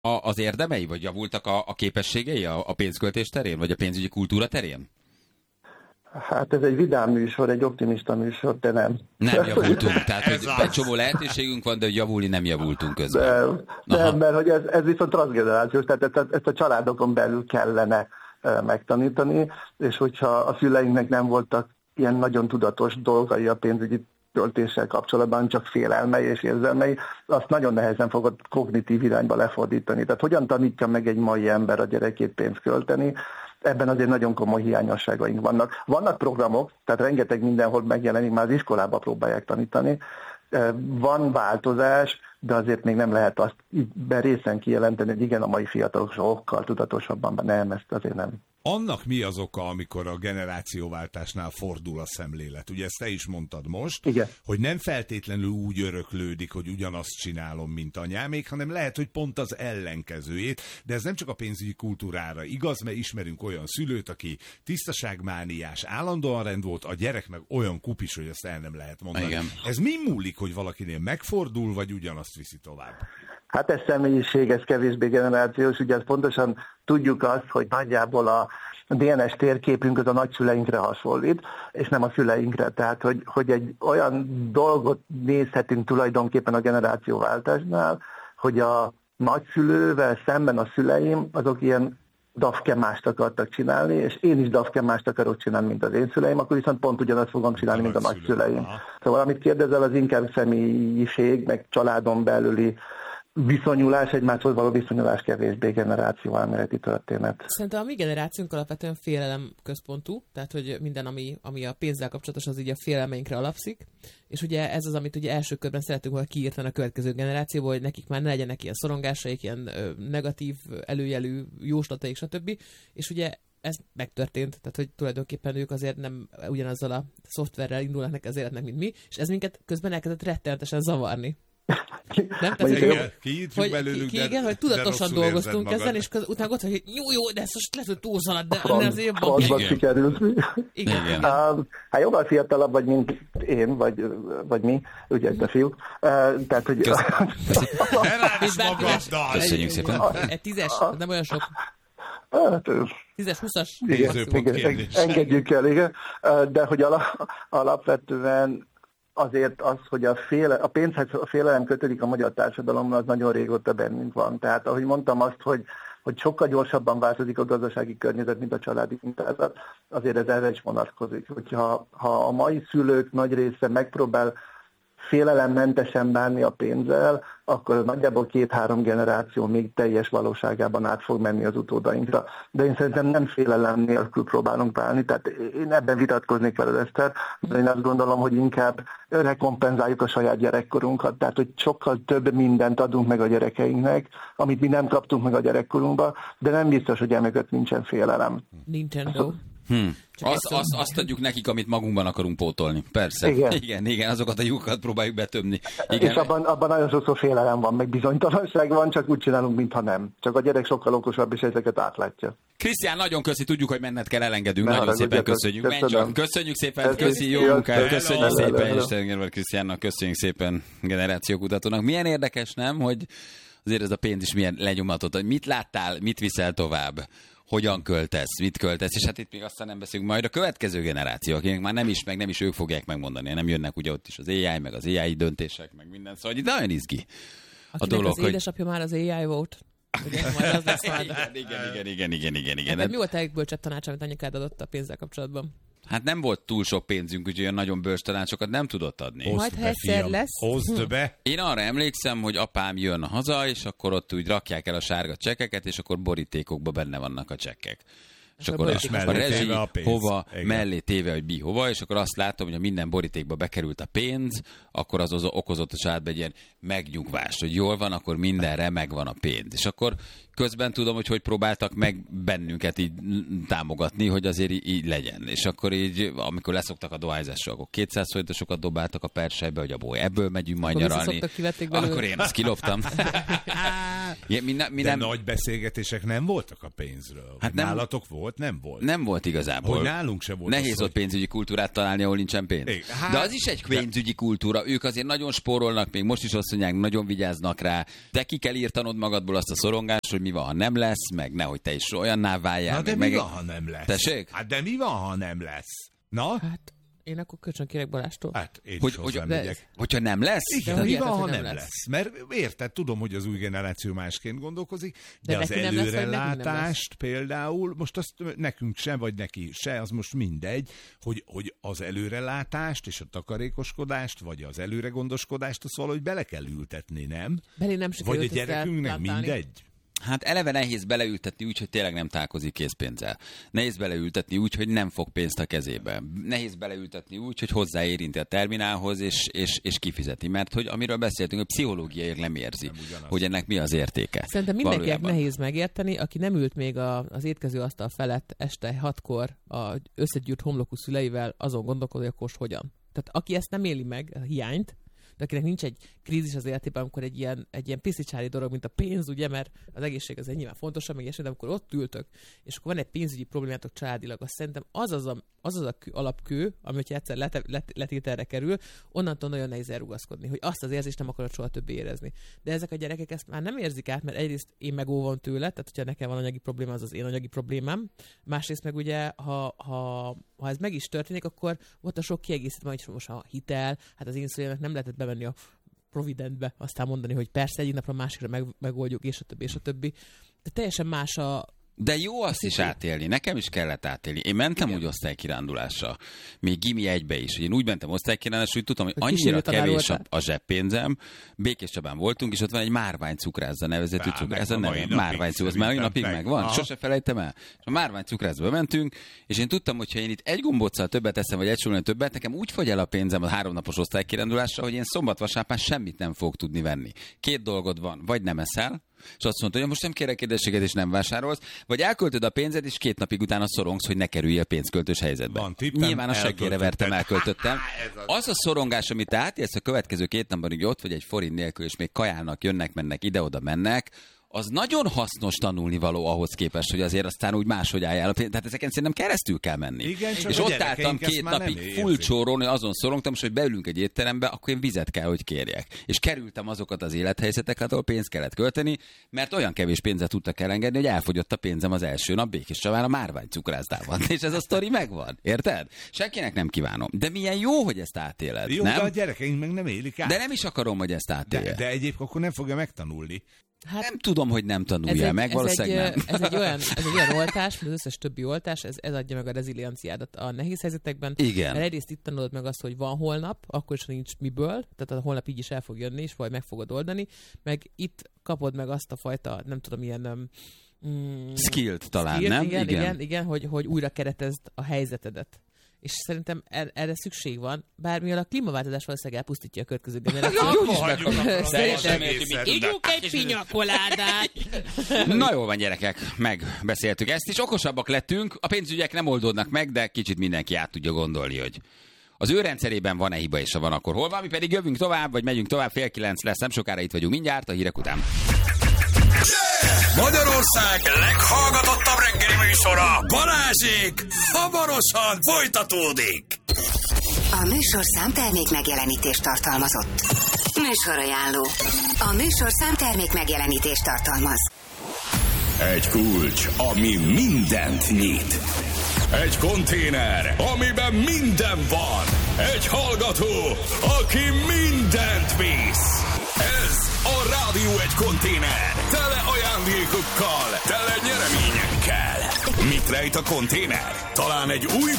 az érdemei, vagy javultak a képességei a pénzköltés terén, vagy a pénzügyi kultúra terén? Hát ez egy vidám műsor, egy optimista műsor, de nem. Nem javultunk, tehát hogy egy csomó lehetőségünk van, de hogy javulni nem javultunk közben. Nem, mert hogy ez viszont transzgenerációs, tehát ezt a családokon belül kellene megtanítani, és hogyha a szüleinknek nem voltak ilyen nagyon tudatos dolgai a pénzügyi költéssel kapcsolatban, csak félelmei és érzelmei, azt nagyon nehezen fogod kognitív irányba lefordítani. Tehát hogyan tanítja meg egy mai ember a gyerekét pénzt költeni? Ebben azért nagyon komoly hiányosságaink vannak. Vannak programok, tehát rengeteg mindenhol megjelenik, már az iskolában próbálják tanítani. Van változás, de azért még nem lehet azt így részen kijelenteni, hogy igen, a mai fiatalok sokkal tudatosabban, nem, ezt azért nem. Annak mi az oka, amikor a generációváltásnál fordul a szemlélet? Ugye ezt te is mondtad most, igen, hogy nem feltétlenül úgy öröklődik, hogy ugyanazt csinálom, mint anyámék, hanem lehet, hogy pont az ellenkezőjét, de ez nem csak a pénzügyi kultúrára igaz, mert ismerünk olyan szülőt, aki tisztaságmániás, állandóan rend volt, a gyerek meg olyan kupis, hogy ezt el nem lehet mondani. Igen. Ez mi múlik, hogy valakinél megfordul, vagy ugyanazt viszi tovább? Hát ez személyiség, ez kevésbé generációs, ugye ezt pontosan tudjuk azt, hogy nagyjából a DNS térképünk az a nagyszüleinkre hasonlít, és nem a szüleinkre. Tehát, hogy egy olyan dolgot nézhetünk tulajdonképpen a generációváltásnál, hogy a nagyszülővel szemben a szüleim, azok ilyen dafkemást akartak csinálni, és én is dafkemást akarok csinálni, mint az én szüleim, akkor viszont pont ugyanazt fogom csinálni, mint a nagyszüleim. Szóval amit kérdezel, az inkább személyiség, meg családon belüli viszonyulás, egymáshoz való viszonyulás, kevésbé generációelméleti történet. Szerintem a mi generációnk alapvetően félelem központú, tehát hogy minden, ami a pénzzel kapcsolatos, az így a félelmeinkre alapszik, és ugye ez az, amit ugye első körben szeretünk volna kiírtani a következő generációból, hogy nekik már ne legyenek ilyen szorongásaik, ilyen negatív előjelű jóslataik, stb. És ugye ez megtörtént, tehát hogy tulajdonképpen ők azért nem ugyanazzal a szoftverrel indulnak az életnek, mint mi, és ez minket közben elkezdett rettenetesen zavarni. Nem? Igen, hogy tudatosan dolgoztunk ezen, és utána ott, hogy jó, de ezt most lehet, hogy túlszalad, de azért jobban sikerült. Igen. Hát jóval fiatalabb vagy, mint én, vagy mi, ugye a fiúk. Tehát, hogy... Köszönjük szépen. Egy 10-es, nem olyan sok. 10-es, 20-as. Igen, engedjük el, igen. De hogy alapvetően azért az, hogy a pénzhez a félelem kötődik a magyar társadalommal, az nagyon régóta bennünk van. Tehát ahogy mondtam azt, hogy sokkal gyorsabban változik a gazdasági környezet, mint a családi mintázat, azért ez erre is vonatkozik. Hogyha a mai szülők nagy része megpróbál félelemmentesen bánni a pénzzel, akkor nagyjából 2-3 generáció még teljes valóságában át fog menni az utódainkra. De én szerintem nem félelem nélkül próbálunk bánni, tehát én ebben vitatkoznék veled, Eszter, de én azt gondolom, hogy inkább rekompenzáljuk a saját gyerekkorunkat, tehát hogy sokkal több mindent adunk meg a gyerekeinknek, amit mi nem kaptunk meg a gyerekkorunkban, de nem biztos, hogy emögött nincsen félelem. Nintendo. Azt adjuk nekik, amit magunkban akarunk pótolni. Persze. Igen, azokat a lyukakat próbáljuk betömni. Igen. És abban nagyon sokszor félelem van, meg bizonytalanság van, csak úgy csinálunk, mintha nem. Csak a gyerek sokkal okosabb, és ezeket átlátja. Krisztián, nagyon köszi, tudjuk, hogy menned kell, elengedünk. Nagyon szépen köszönjük. Köszönjük szépen, köszi, jó munkát, köszönjük szépen, Isten Krisztiánnak, köszönjük szépen generációkutatónak. Milyen érdekes, nem, hogy azért ez a pénz is milyen lenyomatot, hogy mit láttál, mit viszel tovább. Hogyan költesz, mit költesz, és hát itt még aztán nem beszélünk majd a következő generáció, akinek már nem is ők fogják megmondani, nem jönnek ugye ott is az AI, meg az AI döntések, meg minden, szóval itt nagyon izgi a dolog, az édesapja már az AI volt. Ugye, majd az lesz majd. Igen. Hát, mi volt a legbölcsebb tanács, amit anyukád adott a pénzzel kapcsolatban? Hát nem volt túl sok pénzünk, úgyhogy olyan nagyon bölcs tanácsokat nem tudott adni. Majd ha egyszer lesz. Hozd be! Én arra emlékszem, hogy apám jön haza, és akkor ott úgy rakják el a sárga csekkeket, és akkor borítékokban benne vannak a csekkek. És akkor a rezsi hova, mellé téve, hogy hova, és akkor azt látom, hogy ha minden borítékba bekerült a pénz, akkor az okozott a családba egy ilyen megnyugvást, hogy jól van, akkor mindenre megvan a pénz. És akkor közben tudom, hogy próbáltak meg bennünket így támogatni, hogy azért így legyen. És akkor így, amikor leszoktak a dohányzásra, akkor 200 forintosokat dobáltak a persejbe, hogy abból ebből megyünk majd nyaralni. Akkor én azt kiloptam. De nagy beszélgetések nem voltak a pénzről. Hát nálatok volt? volt? Nem volt. Nem volt igazából. Hogy nálunk se volt. Nehéz ott pénzügyi kultúrát találni, ahol nincsen pénz. De az is egy pénzügyi kultúra. Ők azért nagyon spórolnak, még most is azt mondják, nagyon vigyáznak rá. De ki kell írtanod magadból azt a szorongást, hogy mi van, ha nem lesz, meg nehogy te is olyanná váljál. Na de mi van, ha nem lesz? Tessék? Hát de mi van, ha nem lesz? Na? Hát én akkor kölcsön kérek Balástól. Hát én is hozzám hogyha nem lesz? Igen, mi van, ha nem lesz? Mert érted, tudom, hogy az új generáció másként gondolkozik, de az előrelátást például, most azt nekünk se, vagy neki se, az most mindegy, hogy az előrelátást és a takarékoskodást, vagy az előregondoskodást, azt valahogy bele kell ültetni, nem? Vagy a gyerekünknek mindegy? Hát eleve nehéz beleültetni úgy, hogy tényleg nem találkozik készpénzzel. Nehéz beleültetni úgy, hogy nem fog pénzt a kezébe. Nehéz beleültetni úgy, hogy hozzáérinti a terminálhoz, és kifizeti. Mert hogy amiről beszéltünk, a pszichológiailag nem érzi, hogy ennek mi az értéke. Szerintem mindenkinek nehéz megérteni, aki nem ült még az étkező asztal felett este 6-kor az összegyűrt homlokú szüleivel, azon gondolkodni, hogy akkor hogyan. Tehát aki ezt nem éli meg, a hiányt, de akinek nincs egy krízis az életében, amikor egy ilyen piszicsári dolog, mint a pénz, ugye, mert az egészség az nyilván fontosabb, meg de amikor ott ültök, és akkor van egy pénzügyi problémátok családilag, azt szerintem az az alapkő, ami hogyha egyszer letételre kerül, onnantól nagyon nehéz elrugaszkodni, hogy azt az érzést nem akarod soha többé érezni. De ezek a gyerekek ezt már nem érzik át, mert egyrészt én megóvom tőle, tehát hogyha nekem van anyagi probléma, az az én anyagi problémám. Másrészt meg ugye, ha ez meg is történik, akkor volt a sok kiegészítő, hogy most a hitel, hát az én szüleimnek nem lehetett bemenni a Providentbe, aztán mondani, hogy persze egyik napra másikra megoldjuk, és a többi, és a többi. De teljesen más De jó azt is átélni, nekem is kellett átélni. Én mentem úgy osztálykirándulásra, még gimi egybe is. Én úgy mentem osztálykirándulásra, hogy tudtam, hogy annyira kevés a zseppénzem. Békés Csabán voltunk, és ott van egy Márvány cukrászda nevezetű cukrászda. Márvány cukrászda, már napig megvan. Sose felejtem el. És a Márvány cukrászba mentünk, és én tudtam, hogy ha én itt egy gombóccal többet eszem, vagy egy súlyban többet, nekem úgy fogy el a pénzem a 3 napos osztálykirándulásra, hogy én szombat-vasárnap semmit nem fogok tudni venni. 2 dolgod van, vagy nem eszel, és azt mondta, hogy most nem kérek édességet, és nem vásárolsz, vagy elköltöd a pénzed, és 2 napig utána szorongsz, hogy ne kerülj a pénzköltős helyzetbe. Nyilván a seggére vertem, elköltöttem. Az a szorongás, amit te átélsz a következő 2 napban, hogy ott vagy egy forint nélkül, és még kajálnak, jönnek, mennek, ide-oda mennek, az nagyon hasznos tanulnivaló ahhoz képest, hogy azért aztán úgy máshogy álljál. Tehát ezeken szerintem keresztül kell menni. Igen, és ott álltam 2 napig full csóron, hogy azon szorongtam, hogy beülünk egy étterembe, akkor én vizet kell, hogy kérjek. És kerültem azokat az élethelyzeteket, ahol pénzt kellett költeni, mert olyan kevés pénzet tudtak elengedni, hogy elfogyott a pénzem az első nap Békés Csabán a Márvány cukrászdában. És ez a sztori megvan. Érted? Senkinek nem kívánom. De milyen jó, hogy ezt átéled. Jó, nem? De a gyerekeink meg nem élik át. De nem is akarom, hogy ezt átélje. De egyébként akkor nem fogja megtanulni. Hát, nem tudom, hogy nem tanulja meg, valószínűleg nem. Ez egy olyan oltás, mint az összes többi oltás, ez adja meg a rezilienciádat a nehéz helyzetekben. Igen. Mert egyrészt itt tanulod meg azt, hogy van holnap, akkor is nincs miből, tehát a holnap így is el fog jönni, és vagy meg fogod oldani, meg itt kapod meg azt a fajta, nem tudom, ilyen... skillt talán, nem? Igen, hogy újra keretezd a helyzetedet. És szerintem erre szükség van, bármilyen a klímaváltozás valószínűleg elpusztítja a következő generációt. Szerintem ígyunk egy pinyakoládát. Na jól van, gyerekek, megbeszéltük ezt, és okosabbak lettünk, a pénzügyek nem oldódnak meg, de kicsit mindenki át tudja gondolni, hogy az ő rendszerében van-e hiba, és ha van, akkor hol van. Mi pedig jövünk tovább, vagy megyünk tovább, 8:30 lesz, nem sokára itt vagyunk mindjárt, a hírek után. Magyarország leghallgatottabb reggeli műsora, Balázsék hamarosan folytatódik. A műsor számtermék megjelenítést tartalmazott. Műsorajánló. A műsor számtermék megjelenítést tartalmaz. Egy kulcs, ami mindent nyit. Egy konténer, amiben minden van. Egy hallgató, aki mindent visz. Ez a Rádió Egy konténer. Tele ajándékokkal, tele nyereményekkel. Mit rejt a konténer? Talán egy új